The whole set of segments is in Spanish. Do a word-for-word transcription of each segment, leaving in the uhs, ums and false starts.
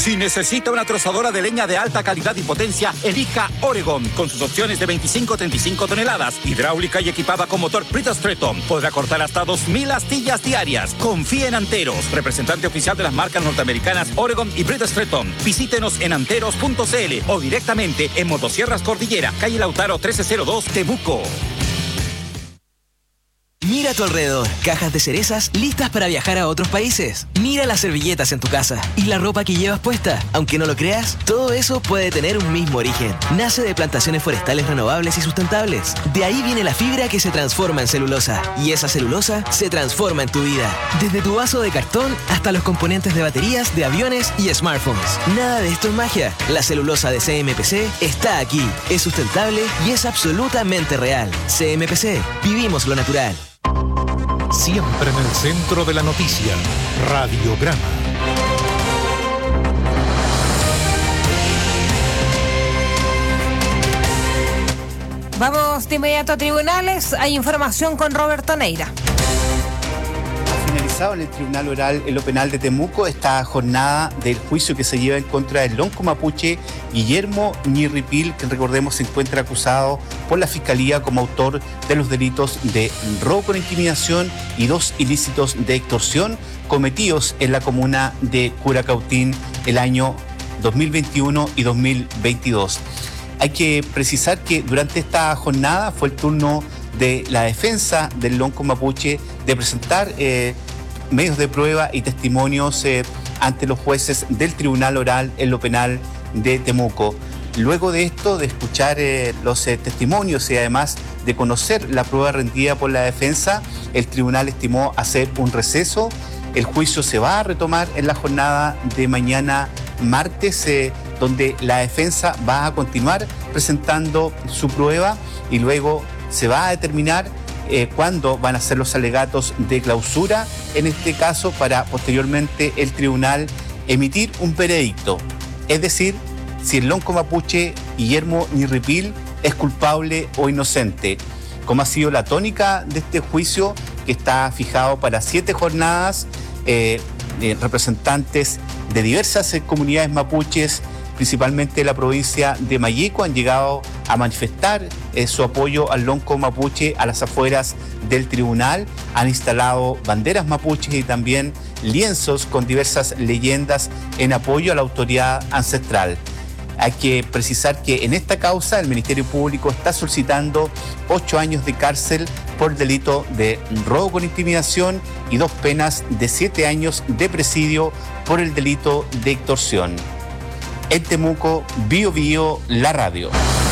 Si necesita una trozadora de leña de alta calidad y potencia, elija Oregon, con sus opciones de veinticinco a treinta y cinco toneladas, hidráulica y equipada con motor Bridgestone. Podrá cortar hasta dos mil astillas diarias. Confíe en Anteros, representante oficial de las marcas norteamericanas Oregon y Bridgestone. Visítenos en anteros punto c l o directamente en Motosierras Cordillera, calle Lautaro trece cero dos, Temuco. Mira a tu alrededor, cajas de cerezas listas para viajar a otros países. Mira las servilletas en tu casa y la ropa que llevas puesta. Aunque no lo creas, todo eso puede tener un mismo origen. Nace de plantaciones forestales renovables y sustentables. De ahí viene la fibra que se transforma en celulosa. Y esa celulosa se transforma en tu vida. Desde tu vaso de cartón hasta los componentes de baterías, de aviones y smartphones. Nada de esto es magia. La celulosa de C M P C está aquí. Es sustentable y es absolutamente real. C M P C. Vivimos lo natural. Siempre en el centro de la noticia, Radiograma. Vamos de inmediato a tribunales. Hay información con Roberto Neira. Finalizado en el Tribunal Oral en lo Penal de Temuco esta jornada del juicio que se lleva en contra del lonco mapuche Guillermo Ñirripil, que recordemos se encuentra acusado por la Fiscalía como autor de los delitos de robo con intimidación y dos ilícitos de extorsión cometidos en la comuna de Curacautín el año dos mil veintiuno y dos mil veintidós. Hay que precisar que durante esta jornada fue el turno de la defensa del lonco mapuche de presentar eh, medios de prueba y testimonios eh, ante los jueces del Tribunal Oral en lo Penal de Temuco. Luego de esto, de escuchar eh, los eh, testimonios y además de conocer la prueba rendida por la defensa, el tribunal estimó hacer un receso. El juicio se va a retomar en la jornada de mañana martes, eh, donde la defensa va a continuar presentando su prueba y luego se va a determinar eh, cuándo van a ser los alegatos de clausura, en este caso, para posteriormente el tribunal emitir un veredicto. Es decir, si el lonco mapuche Guillermo Ñirripil es culpable o inocente, como ha sido la tónica de este juicio, que está fijado para siete jornadas. Eh, eh, representantes de diversas eh, comunidades mapuches, principalmente de la provincia de Malleco, han llegado a manifestar eh, su apoyo al lonco mapuche a las afueras del tribunal. Han instalado banderas mapuches y también lienzos con diversas leyendas en apoyo a la autoridad ancestral. Hay que precisar que en esta causa el Ministerio Público está solicitando ocho años de cárcel por delito de robo con intimidación y dos penas de siete años de presidio por el delito de extorsión. En Temuco, Bio Bio, la radio.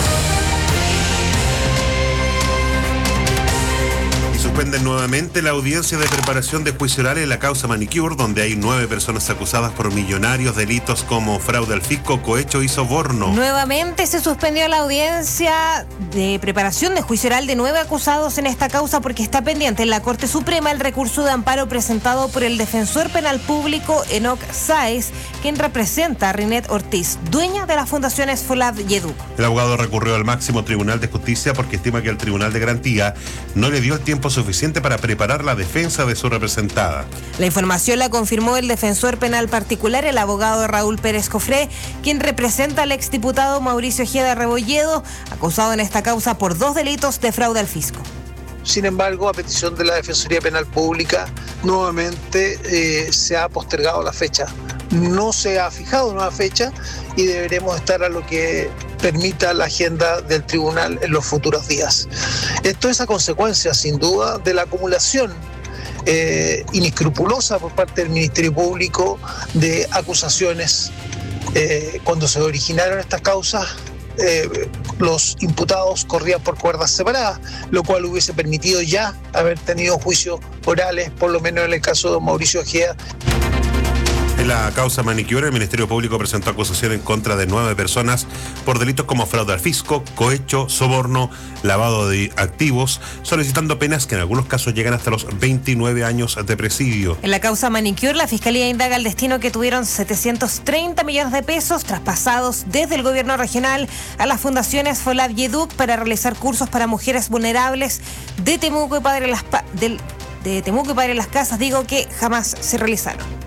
Suspenden nuevamente la audiencia de preparación de juicio oral en la causa Manicure, donde hay nueve personas acusadas por millonarios delitos como fraude al fisco, cohecho y soborno. Nuevamente se suspendió la audiencia de preparación de juicio oral de nueve acusados en esta causa porque está pendiente en la Corte Suprema el recurso de amparo presentado por el defensor penal público Enoc Sáez, quien representa a Rinet Ortiz, dueña de las fundaciones Folab y Educ. El abogado recurrió al máximo Tribunal de Justicia porque estima que el Tribunal de Garantía no le dio el tiempo suficiente para preparar la defensa de su representada. La información la confirmó el defensor penal particular, el abogado Raúl Pérez Cofré, quien representa al exdiputado Mauricio Ojeda Rebolledo, acusado en esta causa por dos delitos de fraude al fisco. Sin embargo, a petición de la Defensoría Penal Pública, nuevamente eh, se ha postergado la fecha. No se ha fijado nueva fecha y deberemos estar a lo que permita la agenda del tribunal en los futuros días. Esto es a consecuencia, sin duda, de la acumulación eh, inescrupulosa por parte del Ministerio Público de acusaciones. Eh, cuando se originaron estas causas, eh, los imputados corrían por cuerdas separadas, lo cual hubiese permitido ya haber tenido juicios orales, por lo menos en el caso de Mauricio Ojeda. En la causa Manicure, el Ministerio Público presentó acusación en contra de nueve personas por delitos como fraude al fisco, cohecho, soborno, lavado de activos, solicitando penas que en algunos casos llegan hasta los veintinueve años de presidio. En la causa Manicure, la Fiscalía indaga el destino que tuvieron setecientos treinta millones de pesos traspasados desde el gobierno regional a las fundaciones Folab y Educ para realizar cursos para mujeres vulnerables de Temuco y Padre Las, pa- del, de Temuco y Padre Las Casas, digo que jamás se realizaron.